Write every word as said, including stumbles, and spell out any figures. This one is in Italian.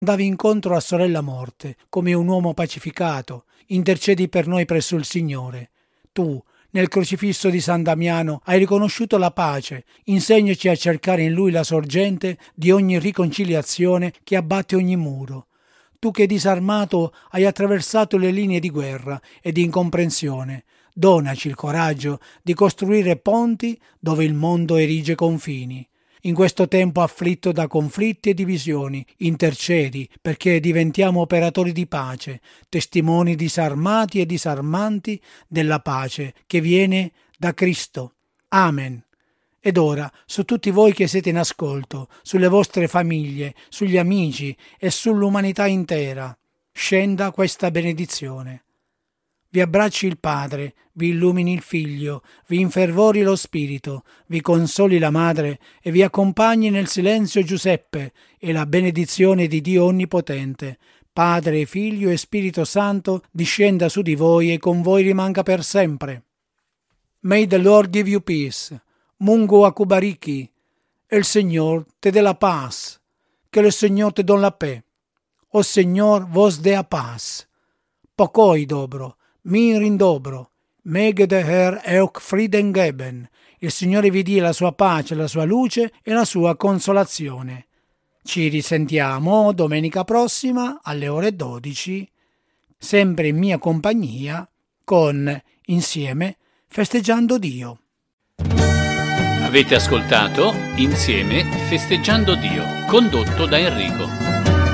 Andavi incontro a sorella morte, come un uomo pacificato, intercedi per noi presso il Signore. Tu, nel crocifisso di San Damiano, hai riconosciuto la pace, insegnaci a cercare in lui la sorgente di ogni riconciliazione che abbatte ogni muro. Tu che disarmato hai attraversato le linee di guerra e di incomprensione, donaci il coraggio di costruire ponti dove il mondo erige confini. In questo tempo afflitto da conflitti e divisioni, intercedi perché diventiamo operatori di pace, testimoni disarmati e disarmanti della pace che viene da Cristo. Amen. Ed ora, su tutti voi che siete in ascolto, sulle vostre famiglie, sugli amici e sull'umanità intera, scenda questa benedizione. Vi abbracci il Padre, vi illumini il Figlio, vi infervori lo Spirito, vi consoli la Madre e vi accompagni nel silenzio Giuseppe e la benedizione di Dio Onnipotente, Padre, Figlio e Spirito Santo, discenda su di voi e con voi rimanga per sempre. May the Lord give you peace. Mungu akubariki. El Señor te dé la paz. Que el Señor te don la paix. O Señor vos dé a paz. Pokoj dobro. Mir in dobro, meg de Herr euk Frieden geben. Il Signore vi dia la sua pace, la sua luce e la sua consolazione. Ci risentiamo domenica prossima alle ore dodici, sempre in mia compagnia, con Insieme Festeggiando Dio. Avete ascoltato Insieme Festeggiando Dio, condotto da Enrico.